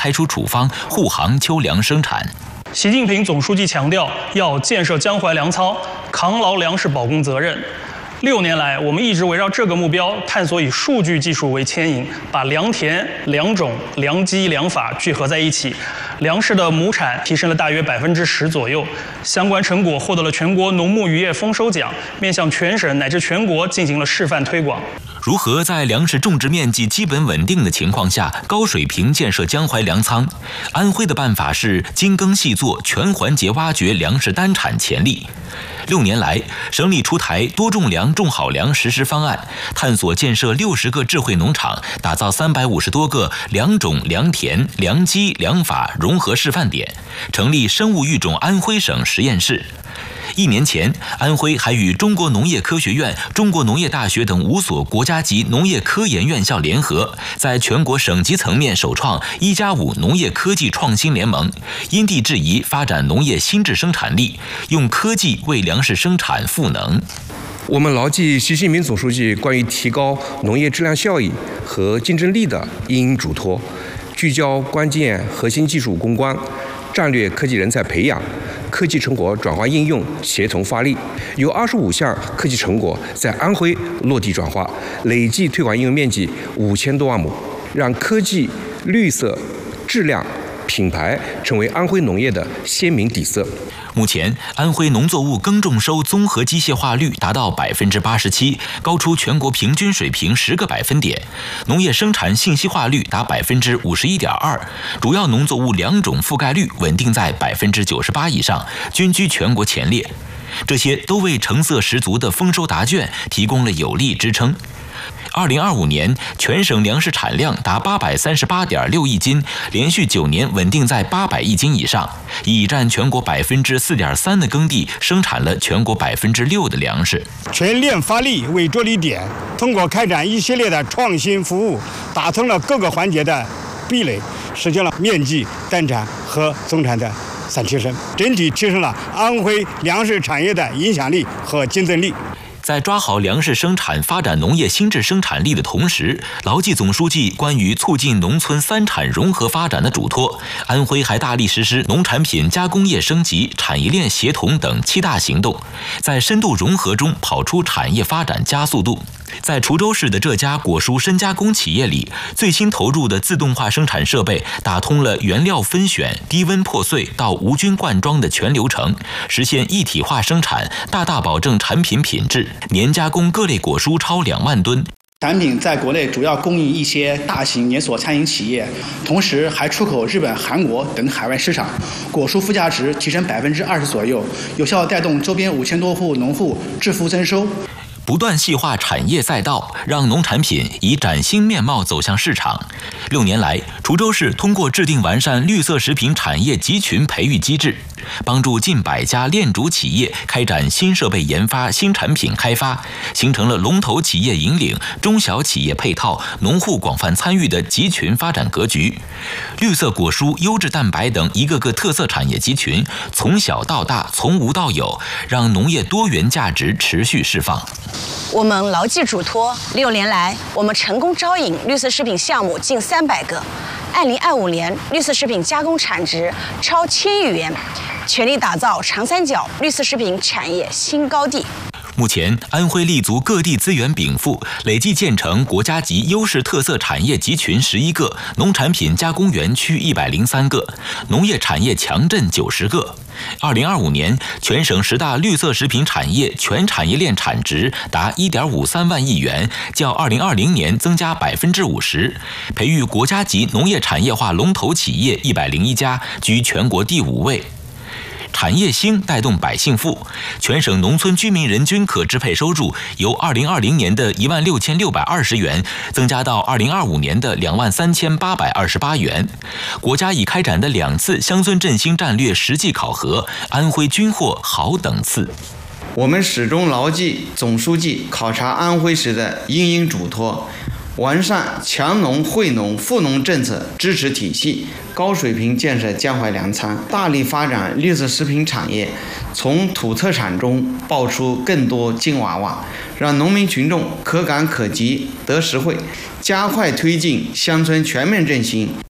开出处方，护航秋粮生产。 习近平总书记强调，要建设江淮粮仓，扛牢粮食保供责任。6年来，我们一直围绕这个目标，探索以数据技术为牵引，把良田、良种、良机、良法聚合在一起。粮食的亩产提升了大约10%左右，相关成果获得了全国农牧渔业丰收奖，面向全省乃至全国进行了示范推广。 如何在粮食种植面积基本稳定的情况下，高水平建设江淮粮仓？安徽的办法是精耕细作，全环节挖掘粮食单产潜力。6年来，省里出台多种粮、种好粮实施方案，探索建设60个智慧农场，打造350多个良种、良田、良机、良法融合示范点，成立生物育种安徽省实验室。1年前，安徽还与中国农业科学院、中国农业大学等5所国家级农业科研院校联合，在全国省级层面首创1+5农业科技创新联盟，因地制宜发展农业新质生产力，用科技为粮食生产赋能。 我们牢记习近平总书记关于提高农业质量效益和竞争力的因应嘱托，聚焦关键核心技术攻关、战略科技人才培养、科技成果转化应用协同发力，有25项科技成果在安徽落地转化，累计推广应用面积5000多万亩，让科技、绿色、质量、品牌成为安徽农业的鲜明底色。 目前，安徽农作物耕种收综合机械化率达到87%，高出全国平均水平10个百分点；农业生产信息化率达51.2%，主要农作物良种覆盖率稳定在98%以上，均居全国前列。这些都为成色十足的丰收答卷提供了有力支撑。2025年，全省粮食产量达838.6亿斤，连续9年稳定在800亿斤以上，已占全国4.3%的耕地生产了全国6%的粮食。 全链发力为着力点，通过开展一系列的创新服务，打通了各个环节的壁垒，实现了面积、单产和总产的3提升，整体提升了安徽粮食产业的影响力和竞争力。 在抓好粮食生产、发展农业新质生产力的同时，牢记总书记关于促进农村3产融合发展的嘱托，安徽还大力实施农产品加工业升级、产业链协同等7大行动，在深度融合中跑出产业发展加速度。在滁州市的这家果蔬深加工企业里，最新投入的自动化生产设备打通了原料分选、低温破碎到无菌灌装的全流程，实现一体化生产，大大保证产品品质，年加工各类果蔬超2万吨。 产品在国内主要供应一些大型连锁餐饮企业，同时还出口日本、韩国等海外市场，果蔬附加值提升20%左右，有效带动周边5000多户农户致富增收。 不断细化产业赛道，让农产品以崭新面貌走向市场。6年来，滁州市通过制定完善绿色食品产业集群培育机制，帮助近100家链主企业开展新设备研发、新产品开发，形成了龙头企业引领、中小企业配套、农户广泛参与的集群发展格局。绿色果蔬、优质蛋白等一个个特色产业集群，从小到大，从无到有，让农业多元价值持续释放。 我们牢记嘱托，6年来，我们成功招引绿色食品项目近300个，2025年绿色食品加工产值超1000亿元，全力打造长三角绿色食品产业新高地。 目前，安徽立足各地资源禀赋，累计建成国家级优势特色产业集群11个，农产品加工园区103个，农业产业强镇90个。2025年，全省10大绿色食品产业全产业链产值达1.53万亿元，较2020年增加50%，培育国家级农业产业化龙头企业101家，居全国第5位。产业兴带动百姓富，全省农村居民人均可支配收入由2020年的16620元增加到2025年的23828元。国家已开展的2次乡村振兴战略实际考核，安徽均获好等次。 我们始终牢记总书记考察安徽时的因应嘱托，完善强农惠农富农政策支持体系，高水平建设江淮粮仓，大力发展绿色食品产业，从土特产中爆出更多金娃娃，让农民群众可感可及得实惠，加快推进乡村全面振兴，